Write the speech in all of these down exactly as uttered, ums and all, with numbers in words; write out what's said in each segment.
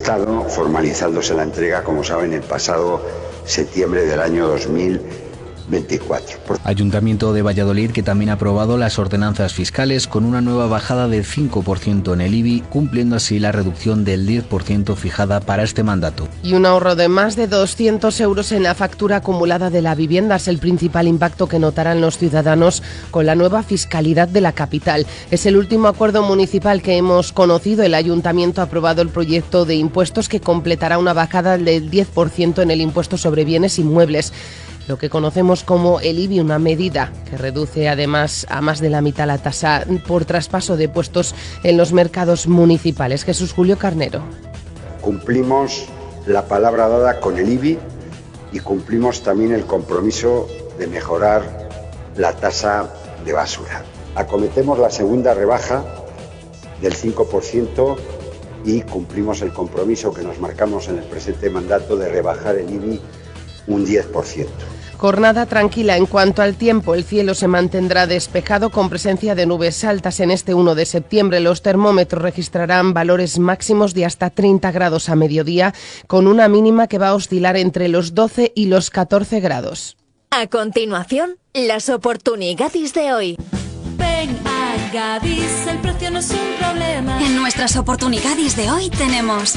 Estado, formalizándose la entrega, como saben, el pasado septiembre del año dos mil veinticuatro. Ayuntamiento de Valladolid, que también ha aprobado las ordenanzas fiscales con una nueva bajada del cinco por ciento en el I B I, cumpliendo así la reducción del diez por ciento fijada para este mandato. Y un ahorro de más de doscientos euros en la factura acumulada de la vivienda es el principal impacto que notarán los ciudadanos con la nueva fiscalidad de la capital. Es el último acuerdo municipal que hemos conocido. El Ayuntamiento ha aprobado el proyecto de impuestos que completará una bajada del diez por ciento en el impuesto sobre bienes inmuebles, lo que conocemos como el I B I, una medida que reduce además a más de la mitad la tasa por traspaso de puestos en los mercados municipales. Jesús Julio Carnero. Cumplimos la palabra dada con el I B I y cumplimos también el compromiso de mejorar la tasa de basura. Acometemos la segunda rebaja del cinco por ciento y cumplimos el compromiso que nos marcamos en el presente mandato de rebajar el I B I un diez por ciento. Jornada tranquila en cuanto al tiempo. El cielo se mantendrá despejado con presencia de nubes altas en este uno de septiembre. Los termómetros registrarán valores máximos de hasta treinta grados a mediodía, con una mínima que va a oscilar entre los doce y los catorce grados. A continuación, las oportunidades de hoy. Ven a Gadis, el precio no es un problema. En nuestras oportunidades de hoy tenemos...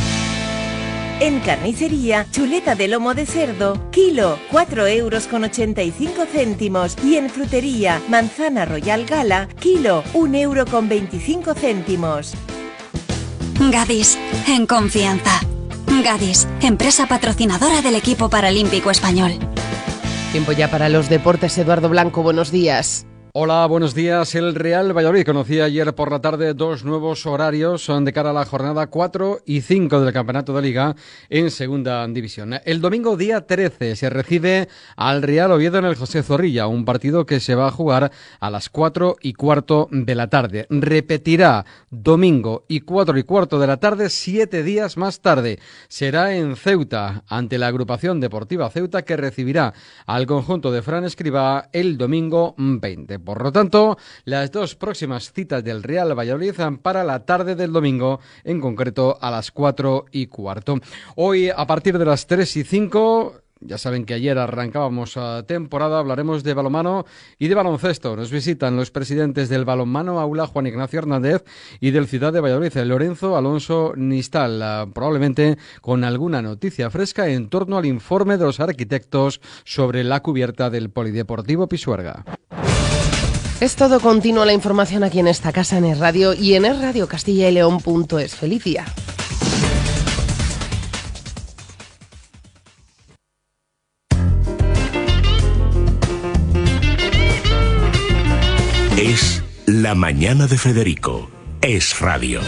En carnicería, chuleta de lomo de cerdo, kilo, cuatro euros con ochenta y cinco céntimos. Y en frutería, manzana Royal Gala, kilo, un euro con veinticinco céntimos. Gadis, en confianza. Gadis, empresa patrocinadora del equipo paralímpico español. Tiempo ya para los deportes. Eduardo Blanco, buenos días. Hola, buenos días. El Real Valladolid conocía ayer por la tarde dos nuevos horarios de cara a la jornada cuatro y cinco del Campeonato de Liga en Segunda División. El domingo día trece se recibe al Real Oviedo en el José Zorrilla, un partido que se va a jugar a las cuatro y cuarto de la tarde. Repetirá domingo y cuatro y cuarto de la tarde, siete días más tarde. Será en Ceuta, ante la agrupación deportiva Ceuta, que recibirá al conjunto de Fran Escribá el domingo veinte. Por lo tanto, las dos próximas citas del Real Valladolid para la tarde del domingo, en concreto a las cuatro y cuarto. Hoy, a partir de las tres y cinco... Ya saben que ayer arrancábamos a temporada, hablaremos de balonmano y de baloncesto. Nos visitan los presidentes del Balonmano Aula, Juan Ignacio Hernández, y del Ciudad de Valladolid, Lorenzo Alonso Nistal, probablemente con alguna noticia fresca en torno al informe de los arquitectos sobre la cubierta del Polideportivo Pisuerga. Es todo. Continúa la información aquí en esta casa, en Es Radio y en es radio castilla y león punto es. Feliz día. Es La Mañana de Federico. Es Radio.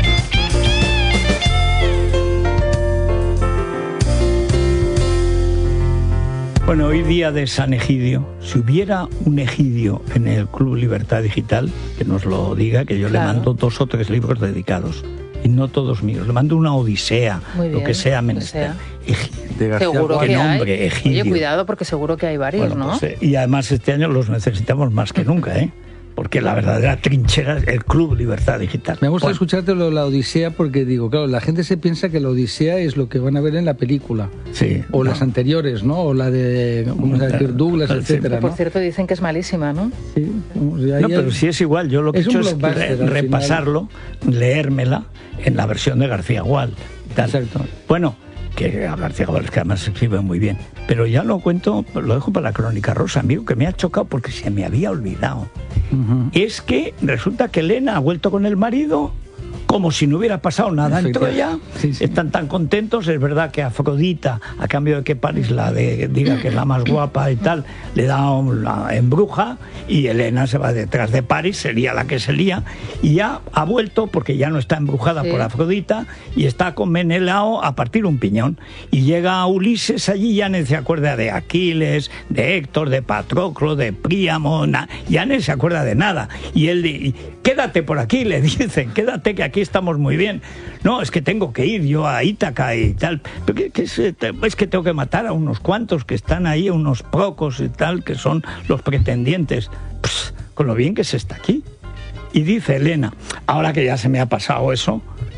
Bueno, hoy día de San Egidio. Si hubiera un Egidio en el Club Libertad Digital, que nos lo diga, que yo claro. le mando dos o tres libros dedicados. Y no todos míos. Le mando una odisea, Muy bien, lo que sea menester. Egidio. Seguro que nombre, hay. Egidio. Oye, cuidado, porque seguro que hay varios, bueno, ¿no? Pues, y además este año los necesitamos más que nunca, ¿eh? Porque la verdadera trinchera es el Club Libertad Digital. Me gusta bueno. escucharte lo de la Odisea porque digo, claro, la gente se piensa que la Odisea es lo que van a ver en la película. Sí. O no. las anteriores, ¿no? O la de, vamos a decir, Douglas, sí, etcétera, Por ¿no? cierto, dicen que es malísima, ¿no? Sí. No, pero sí es igual. Yo lo que he hecho es re repasarlo, leérmela en la versión de García Gual. Tal. Exacto. Bueno, que a García Gual, que además se escribe muy bien. Pero ya lo cuento, lo dejo para la Crónica Rosa, amigo, que me ha chocado porque se me había olvidado. Uh-huh. Es que resulta que Elena ha vuelto con el marido como si no hubiera pasado nada en Troya. Sí, sí. Están tan contentos. Es verdad que Afrodita, a cambio de que París la de, diga que es la más guapa y tal, le da una embruja, y Elena se va detrás de París, sería la que se lía, y ya ha vuelto porque ya no está embrujada sí. por Afrodita, y está con Menelao a partir un piñón, y llega Ulises allí, ya no se acuerda de Aquiles, de Héctor, de Patroclo, de Príamo, na, ya no se acuerda de nada, y él y, quédate por aquí, le dicen, quédate que aquí estamos muy bien. No, es que tengo que ir yo a Ítaca y tal. Pero que, que es, es que tengo que matar a unos cuantos que están ahí, unos procos y tal, que son los pretendientes. Pss, con lo bien que se está aquí. Y dice Elena, ahora que ya se me ha pasado eso,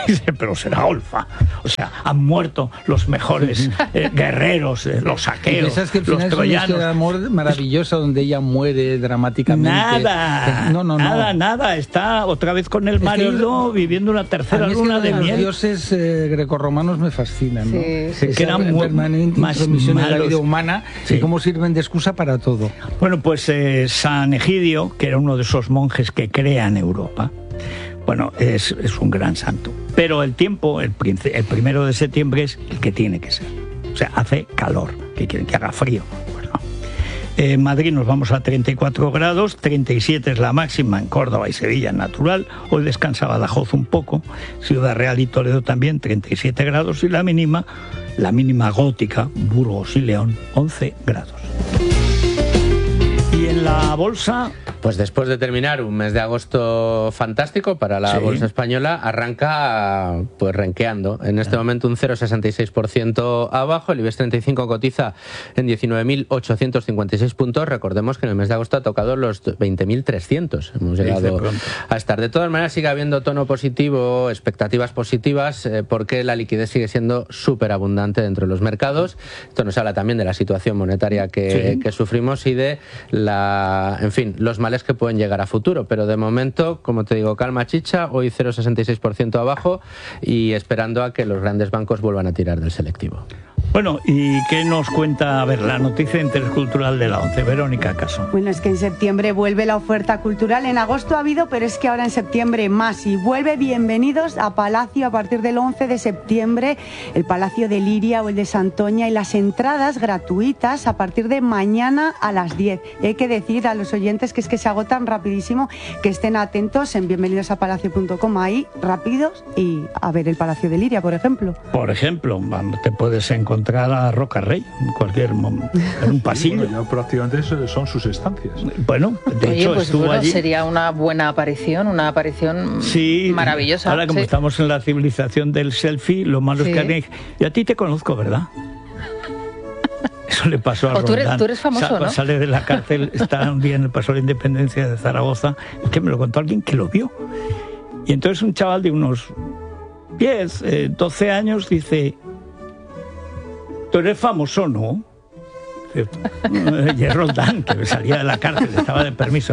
Pero será golfa. O sea, han muerto los mejores eh, guerreros, eh, los saqueos, es que al final los es una historia de amor maravillosa donde ella muere dramáticamente. Nada, no, no, nada, no. nada. Está otra vez con el marido que, viviendo una tercera luna de miel. Los dioses eh, grecorromanos me fascinan, ¿no? Sí, sí, que eran muy permanente intromisión en la vida humana sí. y cómo sirven de excusa para todo. Bueno, pues eh, San Egidio, que era uno de esos monjes que crean Europa, bueno, es, es un gran santo. Pero el tiempo, el, el primero de septiembre es el que tiene que ser. O sea, hace calor, que quieren que haga frío. Bueno, en Madrid nos vamos a treinta y cuatro grados, treinta y siete es la máxima en Córdoba y Sevilla, natural. Hoy descansa Badajoz un poco, Ciudad Real y Toledo también, treinta y siete grados. Y la mínima, la mínima gótica, Burgos y León, once grados. Y en la bolsa... Pues después de terminar un mes de agosto fantástico para la sí. bolsa española, arranca pues renqueando. En este momento un cero coma sesenta y seis por ciento abajo, el IBEX treinta y cinco cotiza en diecinueve mil ochocientos cincuenta y seis puntos. Recordemos que en el mes de agosto ha tocado los veinte mil trescientos. Hemos llegado a estar. De todas maneras sigue habiendo tono positivo, expectativas positivas, eh, porque la liquidez sigue siendo súper abundante dentro de los mercados. Esto nos habla también de la situación monetaria que, sí. que sufrimos y de la, en fin, los males que pueden llegar a futuro, pero de momento, como te digo, calma chicha, hoy cero coma sesenta y seis por ciento abajo y esperando a que los grandes bancos vuelvan a tirar del selectivo. Bueno, ¿y qué nos cuenta, a ver, la noticia de interés cultural de la ONCE? Verónica Caso. Bueno, es que en septiembre vuelve la oferta cultural. En agosto ha habido, pero es que ahora en septiembre más. Y vuelve Bienvenidos a Palacio a partir del once de septiembre, el Palacio de Liria o el de Santoña, y las entradas gratuitas a partir de mañana a las diez. Y hay que decir a los oyentes que es que se agotan rapidísimo, que estén atentos en bienvenidos a palacio punto com, ahí rápidos, y a ver el Palacio de Liria, por ejemplo. Por ejemplo, te puedes encontrar a Roca Rey en cualquier momento, en un pasillo. Sí, bueno, ya prácticamente son sus estancias. Bueno, de Oye, hecho pues estuvo bueno, allí. Sería una buena aparición, una aparición sí, maravillosa. Ahora como sí. estamos en la civilización del selfie, lo malo sí. es que alguien... Y a ti te conozco, ¿verdad? Eso le pasó a o tú eres, Roldán. Tú eres famoso, Sa- ¿no? Sale de la cárcel, está un día en el Paso de la Independencia de Zaragoza, es que me lo contó alguien que lo vio. Y entonces un chaval de unos diez, doce años dice... Tú eres famoso, ¿no? Y es Roldán, que salía de la cárcel, estaba de permiso.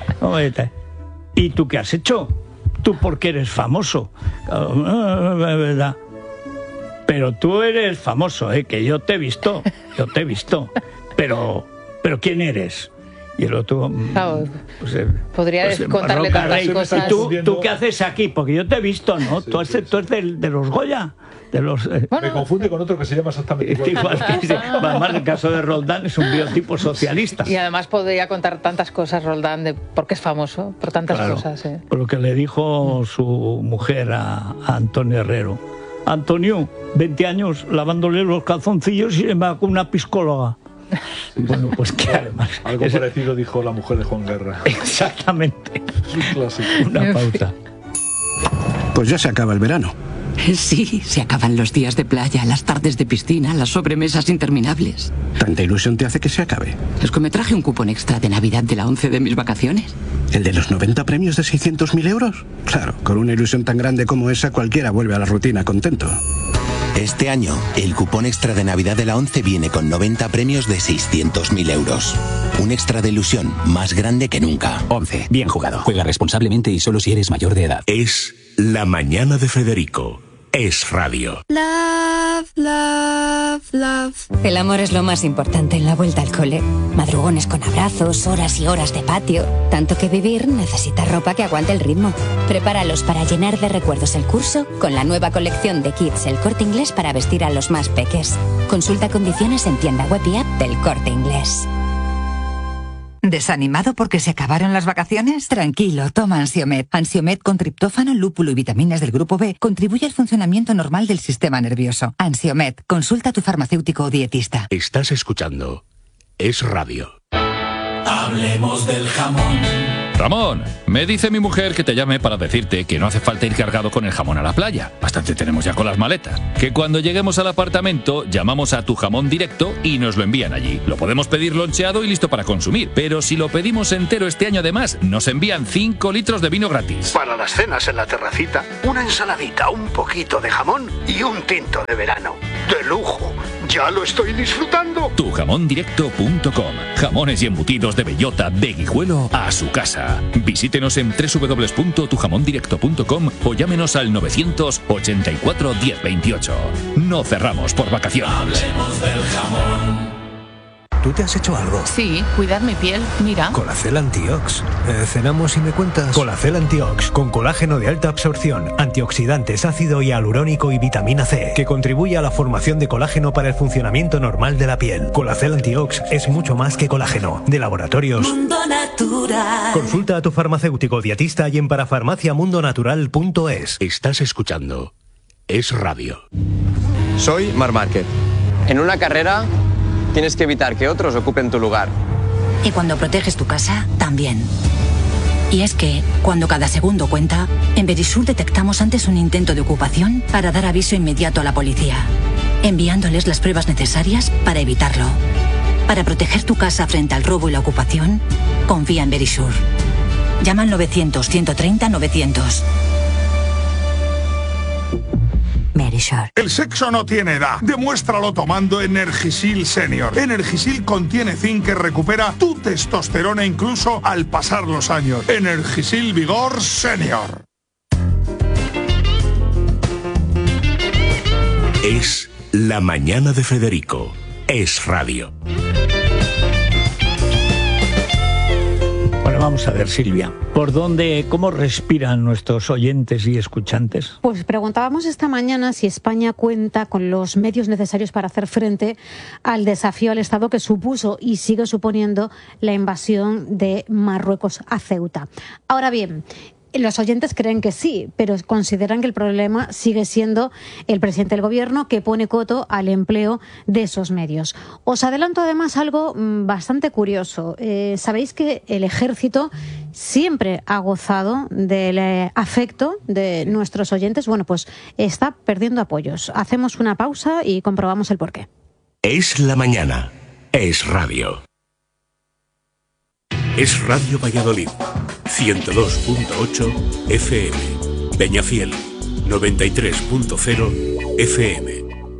¿Y tú qué has hecho? ¿Tú por qué eres famoso? ¿Verdad? Pero tú eres famoso, ¿eh? Que yo te he visto, yo te he visto. Pero, pero ¿quién eres? Y el otro... Claro, pues, eh, podría pues, contarle Roca tantas Rey, cosas. ¿Y tú, tú qué haces aquí? Porque yo te he visto, ¿no? Sí, tú, has, sí, tú eres de, de los Goya. De los, eh, bueno, me confunde con otro que se llama exactamente igual. igual que, además, el caso de Roldán es un biotipo socialista. Y además podría contar tantas cosas, Roldán, de por qué es famoso, por tantas claro, cosas. ¿eh? Por lo que le dijo su mujer a, a Antonio Herrero. Antonio, veinte años lavándole los calzoncillos y me va con una psicóloga. Bueno, pues que además... Algo es... parecido dijo la mujer de Juan Guerra. Exactamente. Es un clásico. Una pausa. Pues ya se acaba el verano. Sí, se acaban los días de playa, las tardes de piscina, las sobremesas interminables. ¿Tanta ilusión te hace que se acabe? Es que me traje un cupón extra de Navidad de la ONCE de mis vacaciones. ¿El de los noventa premios de seiscientos mil euros? Claro, con una ilusión tan grande como esa, cualquiera vuelve a la rutina contento. Este año, el cupón extra de Navidad de la ONCE viene con noventa premios de seiscientos mil euros. Un extra de ilusión más grande que nunca. ONCE, bien jugado. Juega responsablemente y solo si eres mayor de edad. Es La Mañana de Federico. Es radio. Love, love, love. El amor es lo más importante en la vuelta al cole. Madrugones con abrazos, horas y horas de patio. Tanto que vivir necesita ropa que aguante el ritmo. Prepáralos para llenar de recuerdos el curso con la nueva colección de kits El Corte Inglés para vestir a los más peques. Consulta condiciones en tienda web y app del Corte Inglés. ¿Desanimado porque se acabaron las vacaciones? Tranquilo, toma Ansiomed. Ansiomed con triptófano, lúpulo y vitaminas del grupo B contribuye al funcionamiento normal del sistema nervioso. Ansiomed, consulta a tu farmacéutico o dietista. Estás escuchando Es Radio. Hablemos del jamón Ramón, me dice mi mujer que te llame para decirte que no hace falta ir cargado con el jamón a la playa. Bastante tenemos ya con las maletas. Que cuando lleguemos al apartamento llamamos a Tu Jamón Directo y nos lo envían allí. Lo podemos pedir loncheado y listo para consumir. Pero si lo pedimos entero este año además, nos envían cinco litros de vino gratis. Para las cenas en la terracita, una ensaladita, un poquito de jamón y un tinto de verano. ¡De lujo! ¡Ya lo estoy disfrutando! tu jamón directo punto com. Jamones y embutidos de bellota, de Guijuelo a su casa. Visítenos en doble u doble u doble u punto tu jamón directo punto com o llámenos al novecientos ochenta y cuatro diez veintiocho. No cerramos por vacaciones. Hablemos del jamón. ¿Tú te has hecho algo? Sí, cuidar mi piel, mira. Colacel Antiox. Eh, cenamos y me cuentas. Colacel Antiox, con colágeno de alta absorción, antioxidantes, ácido hialurónico y vitamina C, que contribuye a la formación de colágeno para el funcionamiento normal de la piel. Colacel Antiox es mucho más que colágeno. De Laboratorios Mundo Natural. Consulta a tu farmacéutico dietista y en parafarmacia mundo natural punto es. Estás escuchando Es Radio. Soy Marc Márquez. En una carrera tienes que evitar que otros ocupen tu lugar. Y cuando proteges tu casa, también. Y es que, cuando cada segundo cuenta, en Verisur detectamos antes un intento de ocupación para dar aviso inmediato a la policía, enviándoles las pruebas necesarias para evitarlo. Para proteger tu casa frente al robo y la ocupación, confía en Verisur. Llama al novecientos, ciento treinta, novecientos. Verisur. El sexo no tiene edad. Demuéstralo tomando Energisil Senior. Energisil contiene zinc que recupera tu testosterona incluso al pasar los años. Energisil Vigor Senior. Es La Mañana de Federico. Es Radio. Bueno, vamos a ver, Silvia, ¿por dónde, cómo respiran nuestros oyentes y escuchantes? Pues preguntábamos esta mañana si España cuenta con los medios necesarios para hacer frente al desafío al Estado que supuso y sigue suponiendo la invasión de Marruecos a Ceuta. Ahora bien, los oyentes creen que sí, pero consideran que el problema sigue siendo el presidente del gobierno, que pone coto al empleo de esos medios. Os adelanto además algo bastante curioso. Eh, Sabéis que el ejército siempre ha gozado del eh, afecto de nuestros oyentes. Bueno, pues está perdiendo apoyos. Hacemos una pausa y comprobamos el porqué. Es la mañana. Es Radio. Es Radio Valladolid. ciento dos punto ocho F M. Peñafiel. noventa y tres punto cero F M.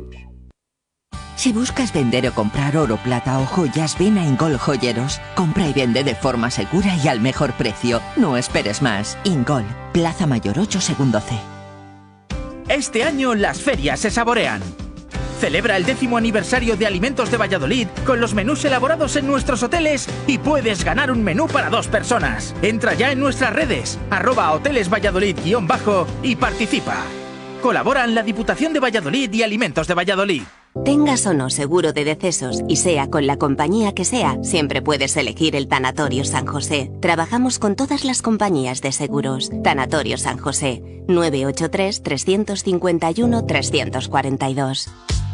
Si buscas vender o comprar oro, plata o joyas, ven a Ingol Joyeros. Compra y vende de forma segura y al mejor precio. No esperes más. Ingol, Plaza Mayor ocho, segundo C. Este año las ferias se saborean. Celebra el décimo aniversario de Alimentos de Valladolid con los menús elaborados en nuestros hoteles y puedes ganar un menú para dos personas. Entra ya en nuestras redes, arroba hoteles Valladolid guión bajo y participa. Colaboran la Diputación de Valladolid y Alimentos de Valladolid. Tengas o no seguro de decesos y sea con la compañía que sea, siempre puedes elegir el Tanatorio San José. Trabajamos con todas las compañías de seguros. Tanatorio San José, nueve ocho tres, tres cinco uno, tres cuatro dos.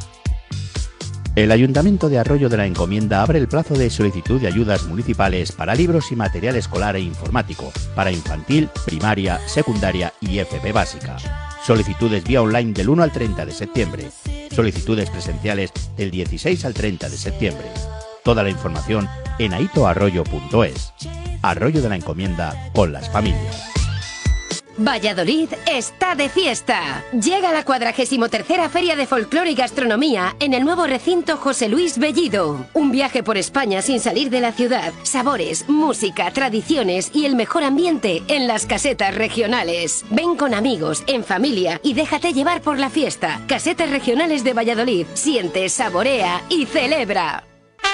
El Ayuntamiento de Arroyo de la Encomienda abre el plazo de solicitud de ayudas municipales para libros y material escolar e informático, para infantil, primaria, secundaria y F P básica. Solicitudes vía online del uno al treinta de septiembre. Solicitudes presenciales del dieciséis al treinta de septiembre. Toda la información en aitoarroyo punto es. Arroyo de la Encomienda con las familias. Valladolid está de fiesta. Llega la cuadragésimo tercera Feria de Folclore y Gastronomía en el nuevo recinto José Luis Bellido. Un viaje por España sin salir de la ciudad. Sabores, música, tradiciones y el mejor ambiente en las casetas regionales. Ven con amigos, en familia y déjate llevar por la fiesta. Casetas regionales de Valladolid. Siente, saborea y celebra.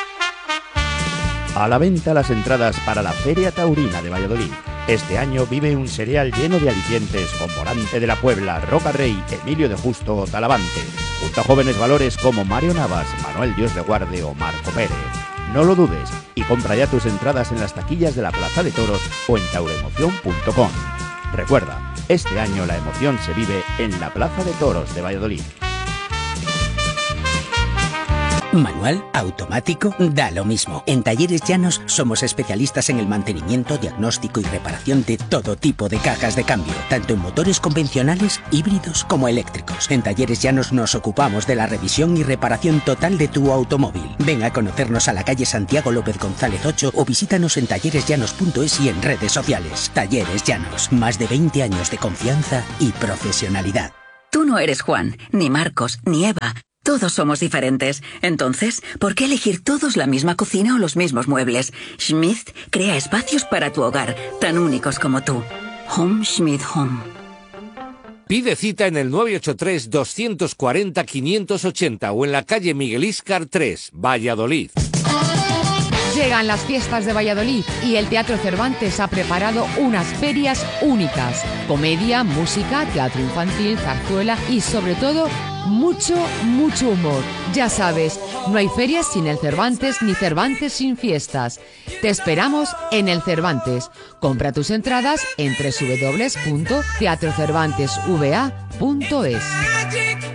A la venta las entradas para la Feria Taurina de Valladolid. Este año vive un serial lleno de alicientes con Morante de la Puebla, Roca Rey, Emilio de Justo o Talavante, junto a jóvenes valores como Mario Navas, Manuel Dios de Guarde o Marco Pérez. No lo dudes y compra ya tus entradas en las taquillas de la Plaza de Toros o en tauremoción punto com. Recuerda, este año la emoción se vive en la Plaza de Toros de Valladolid. Manual, automático, da lo mismo. En Talleres Llanos somos especialistas en el mantenimiento, diagnóstico y reparación de todo tipo de cajas de cambio, tanto en motores convencionales, híbridos como eléctricos. En Talleres Llanos nos ocupamos de la revisión y reparación total de tu automóvil. Ven a conocernos a la calle Santiago López González ocho o visítanos en talleres llanos punto es y en redes sociales. Talleres Llanos, más de veinte años de confianza y profesionalidad. Tú no eres Juan, ni Marcos, ni Eva. Todos somos diferentes. Entonces, ¿por qué elegir todos la misma cocina o los mismos muebles? Schmidt crea espacios para tu hogar, tan únicos como tú. Home Schmidt Home. Pide cita en el nueve ocho tres, dos cuatro cero, cinco ocho cero o en la calle Miguel Íscar tres, Valladolid. Llegan las fiestas de Valladolid y el Teatro Cervantes ha preparado unas ferias únicas. Comedia, música, teatro infantil, zarzuela y sobre todo mucho, mucho humor. Ya sabes, no hay ferias sin el Cervantes ni Cervantes sin fiestas. Te esperamos en el Cervantes. Compra tus entradas en doble u doble u doble u punto teatro cervantes v a punto es.